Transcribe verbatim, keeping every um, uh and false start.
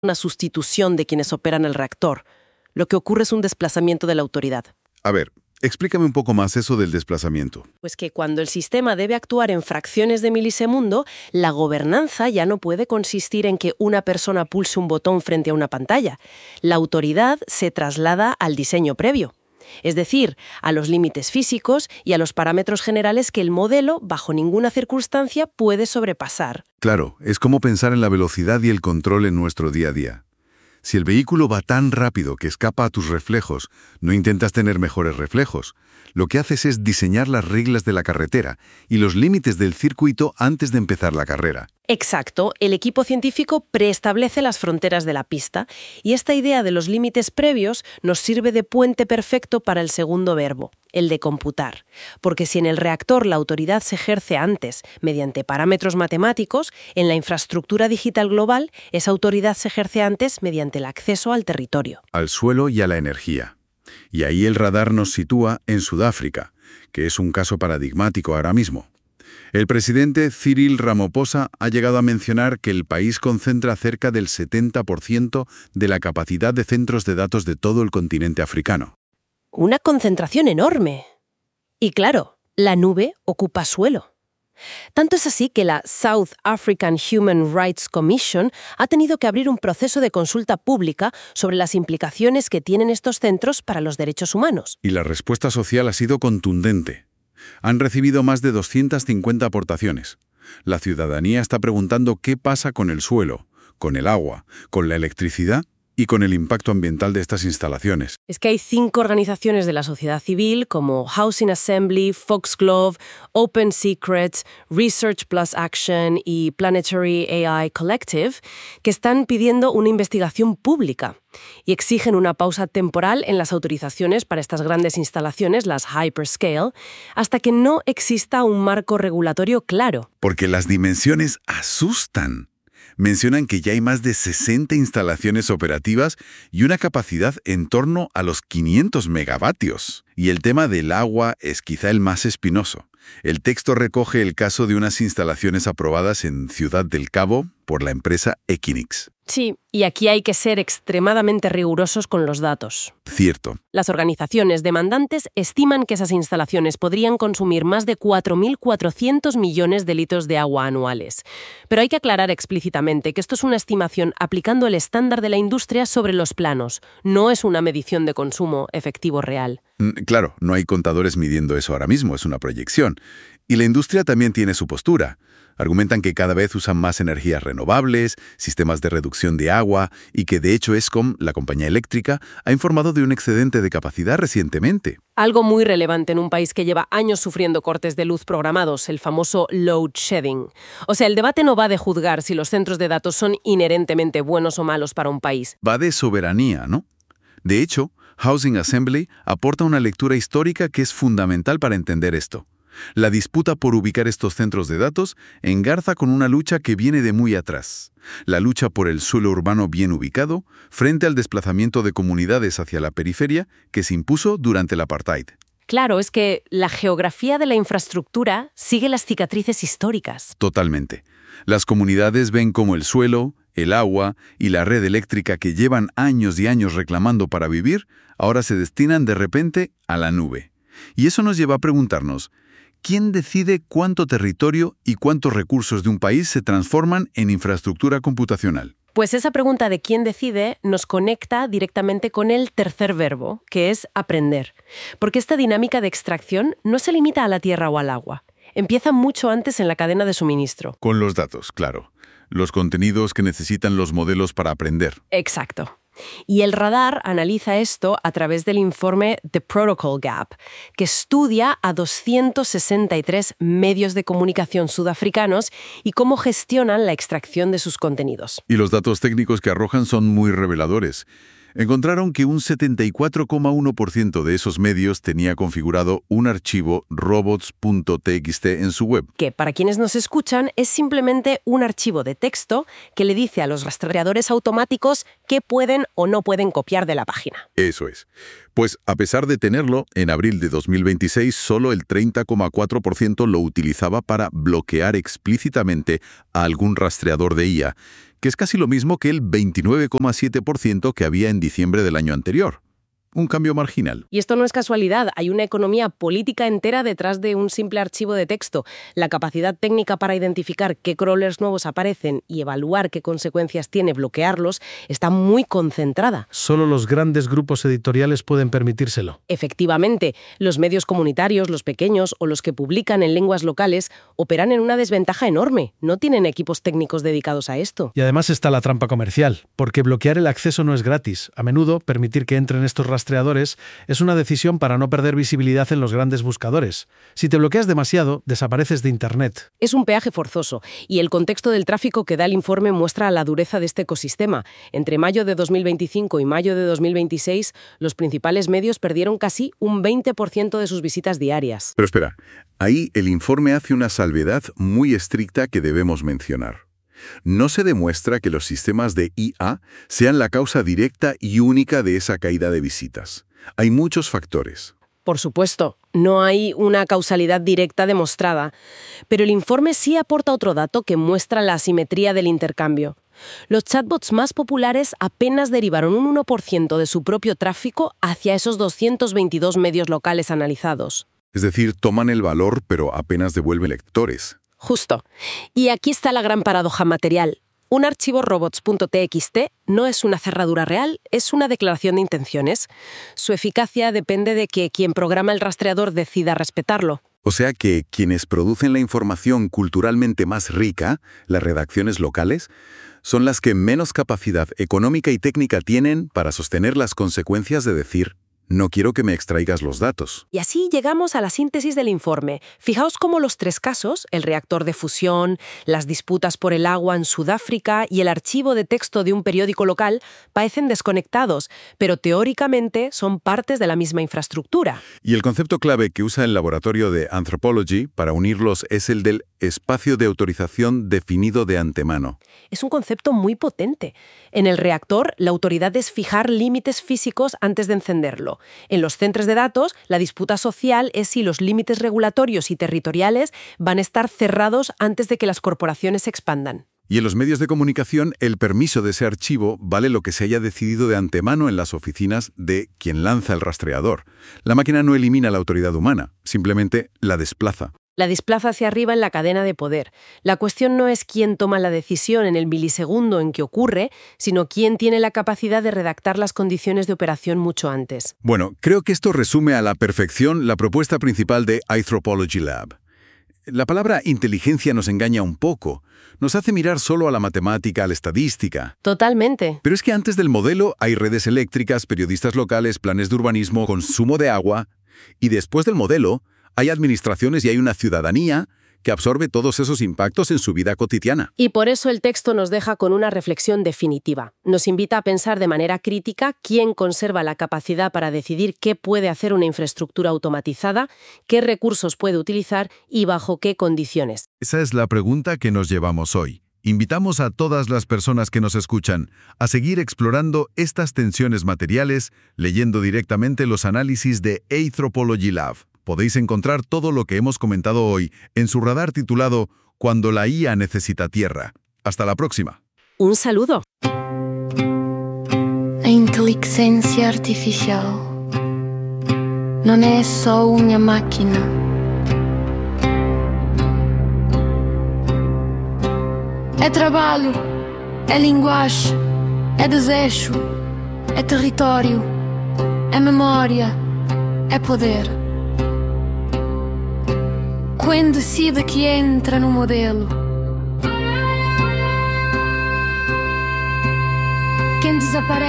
una sustitución de quienes operan el reactor. Lo que ocurre es un desplazamiento de la autoridad. A ver, explícame un poco más eso del desplazamiento. Pues que cuando el sistema debe actuar en fracciones de milisegundo, la gobernanza ya no puede consistir en que una persona pulse un botón frente a una pantalla. La autoridad se traslada al diseño previo. Es decir, a los límites físicos y a los parámetros generales que el modelo, bajo ninguna circunstancia, puede sobrepasar. Claro, es como pensar en la velocidad y el control en nuestro día a día. Si el vehículo va tan rápido que escapa a tus reflejos, no intentas tener mejores reflejos. Lo que haces es diseñar las reglas de la carretera y los límites del circuito antes de empezar la carrera. Exacto, el equipo científico preestablece las fronteras de la pista y esta idea de los límites previos nos sirve de puente perfecto para el segundo verbo, el de computar. Porque si en el reactor la autoridad se ejerce antes mediante parámetros matemáticos, en la infraestructura digital global esa autoridad se ejerce antes mediante el acceso al territorio. Al suelo y a la energía. Y ahí el radar nos sitúa en Sudáfrica, que es un caso paradigmático ahora mismo. El presidente Cyril Ramaphosa ha llegado a mencionar que el país concentra cerca del setenta por ciento de la capacidad de centros de datos de todo el continente africano. Una concentración enorme. Y claro, la nube ocupa suelo. Tanto es así que la South African Human Rights Commission ha tenido que abrir un proceso de consulta pública sobre las implicaciones que tienen estos centros para los derechos humanos. Y la respuesta social ha sido contundente. Han recibido más de doscientas cincuenta aportaciones. La ciudadanía está preguntando qué pasa con el suelo, con el agua, con la electricidad y con el impacto ambiental de estas instalaciones. Es que hay cinco organizaciones de la sociedad civil como Housing Assembly, Foxglove, Open Secrets, Research Plus Action y Planetary A I Collective que están pidiendo una investigación pública y exigen una pausa temporal en las autorizaciones para estas grandes instalaciones, las hyperscale, hasta que no exista un marco regulatorio claro. Porque las dimensiones asustan. Mencionan que ya hay más de sesenta instalaciones operativas y una capacidad en torno a los quinientos megavatios. Y el tema del agua es quizá el más espinoso. El texto recoge el caso de unas instalaciones aprobadas en Ciudad del Cabo por la empresa Equinix. Sí, y aquí hay que ser extremadamente rigurosos con los datos. Cierto. Las organizaciones demandantes estiman que esas instalaciones podrían consumir más de cuatro mil cuatrocientos millones de litros de agua anuales. Pero hay que aclarar explícitamente que esto es una estimación aplicando el estándar de la industria sobre los planos. No es una medición de consumo efectivo real. Claro, no hay contadores midiendo eso ahora mismo, es una proyección. Y la industria también tiene su postura. Argumentan que cada vez usan más energías renovables, sistemas de reducción de agua y que de hecho Eskom, la compañía eléctrica, ha informado de un excedente de capacidad recientemente. Algo muy relevante en un país que lleva años sufriendo cortes de luz programados, el famoso load shedding. O sea, el debate no va de juzgar si los centros de datos son inherentemente buenos o malos para un país. Va de soberanía, ¿no? De hecho, Housing Assembly aporta una lectura histórica que es fundamental para entender esto. La disputa por ubicar estos centros de datos engarza con una lucha que viene de muy atrás. La lucha por el suelo urbano bien ubicado frente al desplazamiento de comunidades hacia la periferia que se impuso durante el apartheid. Claro, es que la geografía de la infraestructura sigue las cicatrices históricas. Totalmente. Las comunidades ven cómo el suelo, el agua y la red eléctrica que llevan años y años reclamando para vivir, ahora se destinan de repente a la nube. Y eso nos lleva a preguntarnos, ¿quién decide cuánto territorio y cuántos recursos de un país se transforman en infraestructura computacional? Pues esa pregunta de quién decide nos conecta directamente con el tercer verbo, que es aprender. Porque esta dinámica de extracción no se limita a la tierra o al agua. Empieza mucho antes en la cadena de suministro. Con los datos, claro. Los contenidos que necesitan los modelos para aprender. Exacto. Y el radar analiza esto a través del informe The Protocol Gap, que estudia a doscientos sesenta y tres medios de comunicación sudafricanos y cómo gestionan la extracción de sus contenidos. Y los datos técnicos que arrojan son muy reveladores. Encontraron que un setenta y cuatro coma uno por ciento de esos medios tenía configurado un archivo robots punto t x t en su web. Que, para quienes nos escuchan, es simplemente un archivo de texto que le dice a los rastreadores automáticos qué pueden o no pueden copiar de la página. Eso es. Pues, a pesar de tenerlo, en abril de dos mil veintiséis solo el treinta coma cuatro por ciento lo utilizaba para bloquear explícitamente a algún rastreador de I A, que es casi lo mismo que el veintinueve coma siete por ciento que había en diciembre del año anterior. Un cambio marginal. Y esto no es casualidad, hay una economía política entera detrás de un simple archivo de texto. La capacidad técnica para identificar qué crawlers nuevos aparecen y evaluar qué consecuencias tiene bloquearlos está muy concentrada. Solo los grandes grupos editoriales pueden permitírselo. Efectivamente, los medios comunitarios, los pequeños o los que publican en lenguas locales operan en una desventaja enorme. No tienen equipos técnicos dedicados a esto. Y además está la trampa comercial, porque bloquear el acceso no es gratis. A menudo, permitir que entren estos rastreadores rastreadores es una decisión para no perder visibilidad en los grandes buscadores. Si te bloqueas demasiado, desapareces de Internet. Es un peaje forzoso, y el contexto del tráfico que da el informe muestra la dureza de este ecosistema. Entre mayo de dos mil veinticinco y mayo de dos mil veintiséis, los principales medios perdieron casi un veinte por ciento de sus visitas diarias. Pero espera, ahí el informe hace una salvedad muy estricta que debemos mencionar. No se demuestra que los sistemas de I A sean la causa directa y única de esa caída de visitas. Hay muchos factores. Por supuesto, no hay una causalidad directa demostrada, pero el informe sí aporta otro dato que muestra la asimetría del intercambio. Los chatbots más populares apenas derivaron un uno por ciento de su propio tráfico hacia esos doscientos veintidós medios locales analizados. Es decir, toman el valor, pero apenas devuelven lectores. Justo. Y aquí está la gran paradoja material. Un archivo robots punto t x t no es una cerradura real, es una declaración de intenciones. Su eficacia depende de que quien programa el rastreador decida respetarlo. O sea que quienes producen la información culturalmente más rica, las redacciones locales, son las que menos capacidad económica y técnica tienen para sostener las consecuencias de decir no quiero que me extraigas los datos. Y así llegamos a la síntesis del informe. Fijaos cómo los tres casos, el reactor de fusión, las disputas por el agua en Sudáfrica y el archivo de texto de un periódico local, parecen desconectados, pero teóricamente son partes de la misma infraestructura. Y el concepto clave que usa el laboratorio de Anthropology para unirlos es el del espacio de autorización definido de antemano. Es un concepto muy potente. En el reactor, la autoridad es fijar límites físicos antes de encenderlo. En los centros de datos, la disputa social es si los límites regulatorios y territoriales van a estar cerrados antes de que las corporaciones se expandan. Y en los medios de comunicación, el permiso de ese archivo vale lo que se haya decidido de antemano en las oficinas de quien lanza el rastreador. La máquina no elimina la autoridad humana, simplemente la desplaza. La desplaza hacia arriba en la cadena de poder. La cuestión no es quién toma la decisión en el milisegundo en que ocurre, sino quién tiene la capacidad de redactar las condiciones de operación mucho antes. Bueno, creo que esto resume a la perfección la propuesta principal de Anthropology Lab. La palabra inteligencia nos engaña un poco. Nos hace mirar solo a la matemática, a la estadística. Totalmente. Pero es que antes del modelo hay redes eléctricas, periodistas locales, planes de urbanismo, consumo de agua. Y después del modelo hay administraciones y hay una ciudadanía que absorbe todos esos impactos en su vida cotidiana. Y por eso el texto nos deja con una reflexión definitiva. Nos invita a pensar de manera crítica quién conserva la capacidad para decidir qué puede hacer una infraestructura automatizada, qué recursos puede utilizar y bajo qué condiciones. Esa es la pregunta que nos llevamos hoy. Invitamos a todas las personas que nos escuchan a seguir explorando estas tensiones materiales, leyendo directamente los análisis de Anthropology Lab. Podéis encontrar todo lo que hemos comentado hoy en su radar titulado Cuando la I A necesita tierra. Hasta la próxima. Un saludo. A inteligência artificial não é só uma máquina. É trabalho, é linguagem, é desejo, é território, é memória, é poder. Quem decide que entra no modelo? Quem desaparece?